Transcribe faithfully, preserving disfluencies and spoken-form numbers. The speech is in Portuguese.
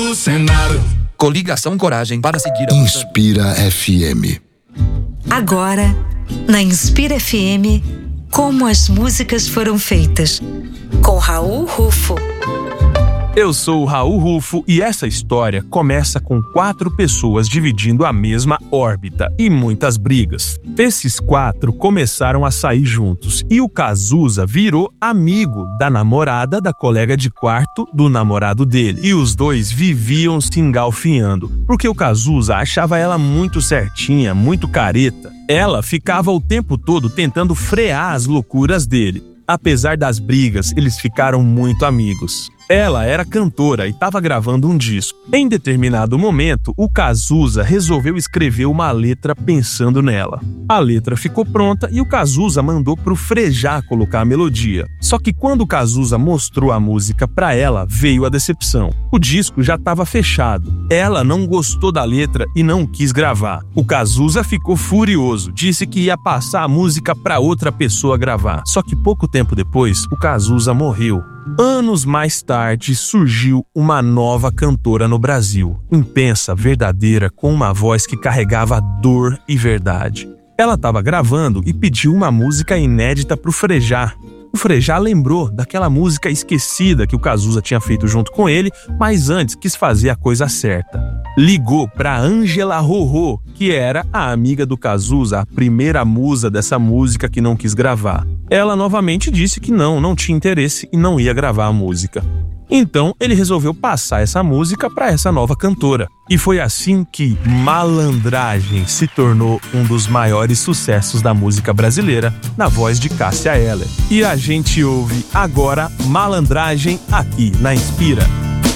do Senado. Coligação Coragem para seguir a Inspira F M. Agora, na Inspira F M, como as músicas foram feitas, com Raul Rufo. Eu sou o Raul Rufo e essa história começa com quatro pessoas dividindo a mesma órbita e muitas brigas. Esses quatro começaram a sair juntos e o Cazuza virou amigo da namorada da colega de quarto do namorado dele. E os dois viviam se engalfinhando, porque o Cazuza achava ela muito certinha, muito careta. Ela ficava o tempo todo tentando frear as loucuras dele. Apesar das brigas, eles ficaram muito amigos. Ela era cantora e estava gravando um disco. Em determinado momento, o Cazuza resolveu escrever uma letra pensando nela. A letra ficou pronta e o Cazuza mandou pro Frejá colocar a melodia. Só que quando o Cazuza mostrou a música pra ela, veio a decepção. O disco já estava fechado. Ela não gostou da letra e não quis gravar. O Cazuza ficou furioso, disse que ia passar a música pra outra pessoa gravar. Só que pouco tempo depois, o Cazuza morreu. Anos mais tarde, surgiu uma nova cantora no Brasil, intensa, verdadeira, com uma voz que carregava dor e verdade. Ela estava gravando e pediu uma música inédita pro Frejá. O Frejá lembrou daquela música esquecida que o Cazuza tinha feito junto com ele, mas antes quis fazer a coisa certa. Ligou pra Ângela Rorô, que era a amiga do Cazuza, a primeira musa dessa música que não quis gravar. Ela novamente disse que não, não tinha interesse e não ia gravar a música. Então ele resolveu passar essa música para essa nova cantora. E foi assim que Malandragem se tornou um dos maiores sucessos da música brasileira, na voz de Cássia Eller. E a gente ouve agora Malandragem aqui na Inspira.